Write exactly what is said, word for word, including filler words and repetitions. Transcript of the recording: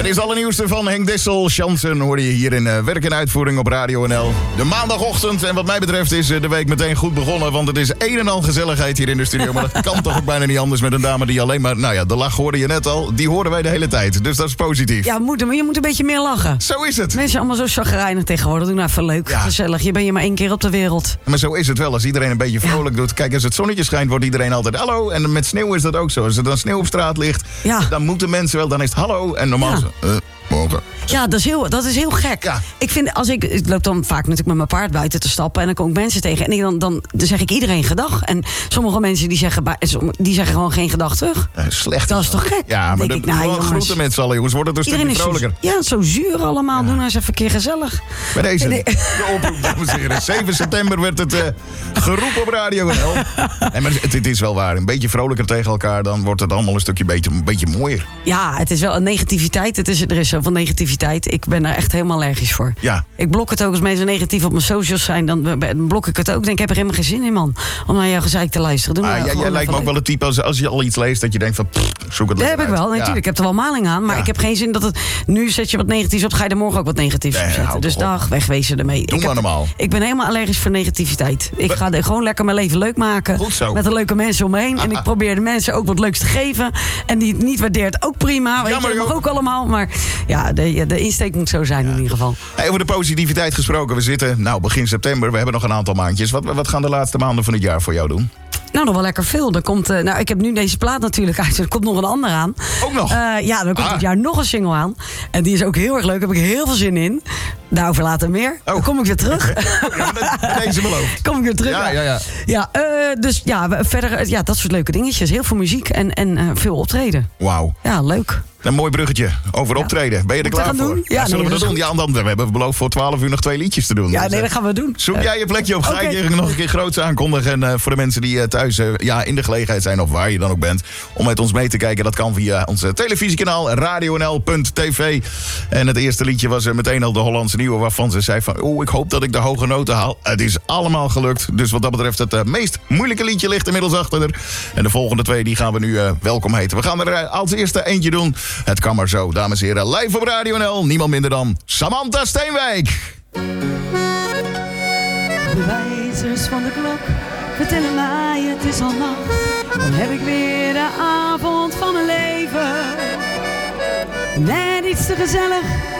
Het is het allernieuwste van Henk Dissel. Chansen hoorde je hier in uh, Werk en Uitvoering op Radio N L. De maandagochtend. En wat mij betreft is uh, de week meteen goed begonnen. Want het is een en al gezelligheid hier in de studio. Maar dat kan toch ook bijna niet anders met een dame die alleen maar... Nou ja, de lach hoorde je net al. Die horen wij de hele tijd. Dus dat is positief. Ja, moet, maar je moet een beetje meer lachen. Zo is het. Mensen allemaal zo chagrijnig tegenwoordig. Doe nou even leuk, ja. Gezellig. Je bent je maar één keer op de wereld. Maar zo is het wel. Als iedereen een beetje vrolijk ja. doet. Kijk, als het zonnetje schijnt, wordt iedereen altijd hallo. En met sneeuw is dat ook zo. Als er dan sneeuw op straat ligt, ja. dan moeten mensen wel... Dan is het hallo. En normaal ja. zo... Uh, morgen. Ja, dat is heel, dat is heel gek. Ja. Ik vind, als ik, ik loop dan vaak natuurlijk met mijn paard buiten te stappen en dan kom ik mensen tegen en dan, dan, dan zeg ik iedereen gedag. En sommige mensen die zeggen, die zeggen gewoon geen gedag terug. Ja, slecht. Dat is toch gek? Ja, maar de, nou, groeten met z'n allen, jongens. Wordt het een stukje vrolijker. Zo, ja, zo zuur allemaal. Ja. Doen nou eens even een keer gezellig. Bij deze, nee. de oproep, dames en heren. zeven september werd het uh, geroepen op Radio N L. En maar het, het is wel waar. Een beetje vrolijker tegen elkaar, dan wordt het allemaal een stukje beetje, een beetje mooier. Ja, het is wel een negativiteit. Het is, er is zoveel negativiteit. Ik ben daar echt helemaal allergisch voor. Ja. Ik blok het ook als mensen negatief op mijn socials zijn. Dan blok ik het ook. Ik denk, ik heb er helemaal geen zin in, man. Om naar jouw gezeik te luisteren. Doe ah, ja, jij lijkt me ook wel het type als, als je al iets leest dat je denkt van pff, zoek het. Dat heb ik wel, natuurlijk. Ja. Ik heb er wel maling aan. Maar ja. ik heb geen zin dat het... Nu zet je wat negatiefs op, ga je er morgen ook wat negatiefs nee, op zetten. Dus dag, wegwezen ermee. Doe maar normaal. Ik ben helemaal allergisch voor negativiteit. Ik ga er gewoon lekker mijn leven leuk maken. Goed zo. Met de leuke mensen om me heen. En ik probeer de mensen ook wat leuks te geven. En die het niet waardeert, ook prima. Weet Jammer, je, dat mag ook allemaal. Maar ja, de, de insteek moet zo zijn ja. in ieder geval. Hey, over de positiviteit gesproken. We zitten, nou, begin september. We hebben nog een aantal maandjes. Wat, wat gaan de laatste maanden van het jaar voor jou doen? Nou, nog wel lekker veel. Er komt, uh, nou, ik heb nu deze plaat natuurlijk uit. Er komt nog een ander aan. Ook nog? Uh, ja, er komt ah. dit jaar nog een single aan. En die is ook heel erg leuk. Daar heb ik heel veel zin in. Daarover later meer. Oh. Dan kom ik weer terug. Ja, dat, deze beloofd. Kom ik weer terug. Ja, ja, ja. ja uh, dus ja, verder ja, dat soort leuke dingetjes. Heel veel muziek en, en uh, veel optreden. Wauw. Ja, leuk. Een mooi bruggetje over optreden. Ben je er Moet klaar voor? Doen? Ja, ja, zullen nee, we dat doen? Ja, dan, we hebben beloofd voor twaalf uur nog twee liedjes te doen. Ja, dus, nee, dat gaan we doen. Zoek jij je plekje op. Ga okay. ik je nog een keer groots aankondigen. En uh, voor de mensen die uh, thuis uh, ja, in de gelegenheid zijn, of waar je dan ook bent, om met ons mee te kijken. Dat kan via ons televisiekanaal radio n l punt t v. En het eerste liedje was uh, meteen al de Hollandse Nieuwe, waarvan ze zei van, oh, ik hoop dat ik de hoge noten haal. Het is allemaal gelukt. Dus wat dat betreft, het uh, meest moeilijke liedje ligt inmiddels achter er. En de volgende twee, die gaan we nu uh, welkom heten. We gaan er uh, als eerste eentje doen. Het kan maar zo. Dames en heren, live op Radio N L. Niemand minder dan Samantha Steenwijk. De wijzers van de klok vertellen mij het is al nacht. Dan heb ik weer de avond van mijn leven. Net iets te gezellig